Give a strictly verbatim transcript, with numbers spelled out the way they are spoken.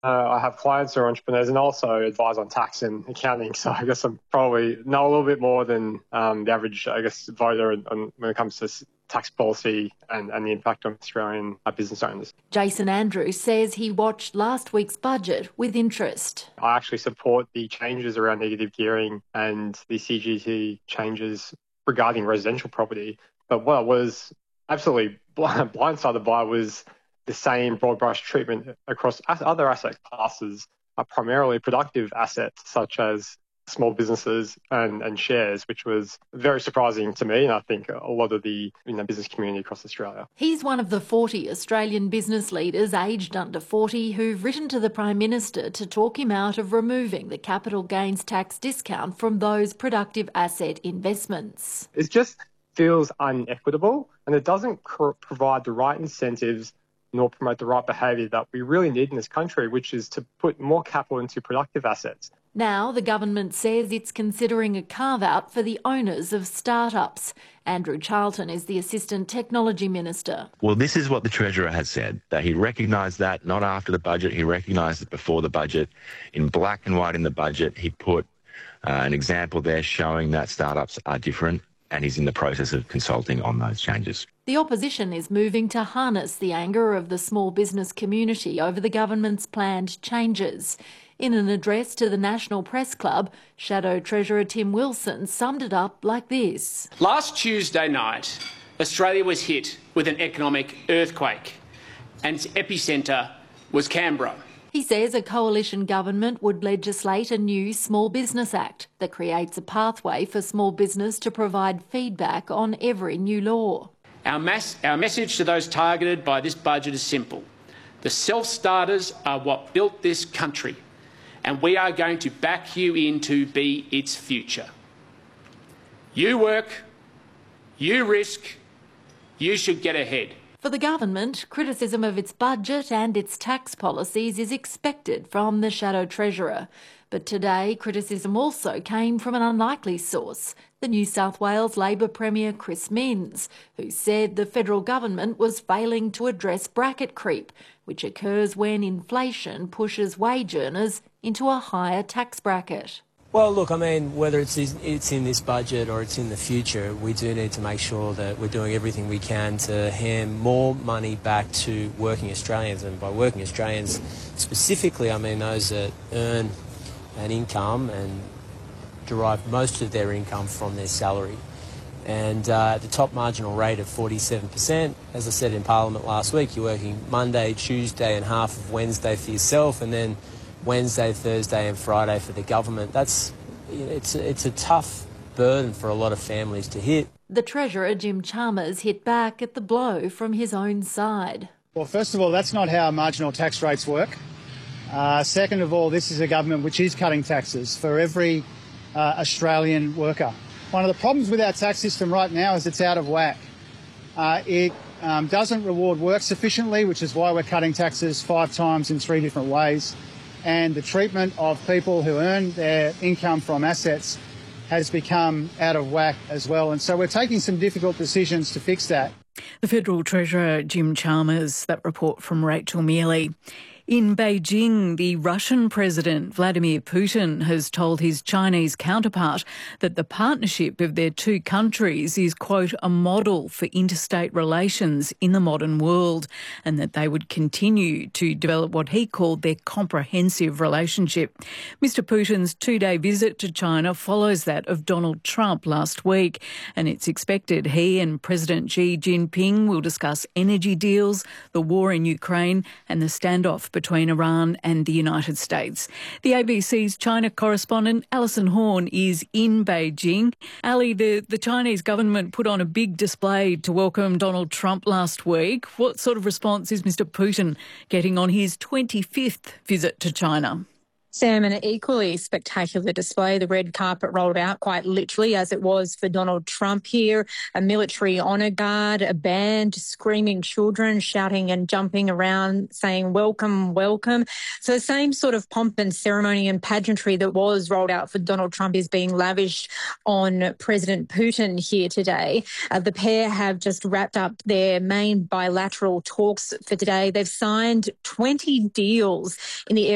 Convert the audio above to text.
Uh, I have clients who are entrepreneurs and also advise on tax and accounting. So I guess I'm probably know a little bit more than um, the average, I guess, voter on, on, when it comes to tax policy and, and the impact on Australian uh, business owners. Jason Andrews says he watched last week's budget with interest. I actually support the changes around negative gearing and the C G T changes regarding residential property. But what I was absolutely blindsided by was the same broad brush treatment across other asset classes, are primarily productive assets such as small businesses and, and shares, which was very surprising to me and I think a lot of the you know, business community across Australia. He's one of the forty Australian business leaders aged under forty who've written to the Prime Minister to talk him out of removing the capital gains tax discount from those productive asset investments. It just feels unequitable and it doesn't provide the right incentives nor promote the right behaviour that we really need in this country, which is to put more capital into productive assets. Now the government says it's considering a carve-out for the owners of startups. Andrew Charlton is the Assistant Technology Minister. Well, this is what the Treasurer has said, that he recognised that not after the budget, he recognised it before the budget. In black and white in the budget, he put uh, an example there showing that startups are different, and he's in the process of consulting on those changes. The opposition is moving to harness the anger of the small business community over the government's planned changes. In an address to the National Press Club, Shadow Treasurer Tim Wilson summed it up like this. Last Tuesday night, Australia was hit with an economic earthquake and its epicentre was Canberra. He says a coalition government would legislate a new Small Business Act that creates a pathway for small business to provide feedback on every new law. Our, mass, our message to those targeted by this budget is simple. The self-starters are what built this country, and we are going to back you in to be its future. You work, you risk, you should get ahead. For the government, criticism of its budget and its tax policies is expected from the Shadow Treasurer. But today, criticism also came from an unlikely source, the New South Wales Labor Premier Chris Minns, who said the federal government was failing to address bracket creep, which occurs when inflation pushes wage earners into a higher tax bracket. Well, look, I mean, whether it's it's in this budget or it's in the future, we do need to make sure that we're doing everything we can to hand more money back to working Australians. And by working Australians specifically, I mean those that earn an income and derive most of their income from their salary. And uh, at the top marginal rate of forty-seven percent, as I said in Parliament last week, you're working Monday, Tuesday and half of Wednesday for yourself, and then Wednesday, Thursday and Friday for the government. That's it's it's a tough burden for a lot of families to hit. The Treasurer, Jim Chalmers, hit back at the blow from his own side. Well, first of all, that's not how marginal tax rates work. Uh, second of all, this is a government which is cutting taxes for every uh, Australian worker. One of the problems with our tax system right now is it's out of whack. Uh, it um, doesn't reward work sufficiently, which is why we're cutting taxes five times in three different ways. And the treatment of people who earn their income from assets has become out of whack as well. And so we're taking some difficult decisions to fix that. The Federal Treasurer, Jim Chalmers, that report from Rachel Mealy. In Beijing, the Russian President Vladimir Putin has told his Chinese counterpart that the partnership of their two countries is, quote, a model for interstate relations in the modern world, and that they would continue to develop what he called their comprehensive relationship. Mister Putin's two-day visit to China follows that of Donald Trump last week, and it's expected he and President Xi Jinping will discuss energy deals, the war in Ukraine and the standoff between Iran and the United States. The A B C's China correspondent Alison Horn is in Beijing. Ali, the, the Chinese government put on a big display to welcome Donald Trump last week. What sort of response is Mister Putin getting on his twenty-fifth visit to China? Sam, an equally spectacular display. The red carpet rolled out quite literally, as it was for Donald Trump here. A military honour guard, a band, screaming children, shouting and jumping around, saying welcome, welcome. So the same sort of pomp and ceremony and pageantry that was rolled out for Donald Trump is being lavished on President Putin here today. Uh, the pair have just wrapped up their main bilateral talks for today. They've signed twenty deals in the area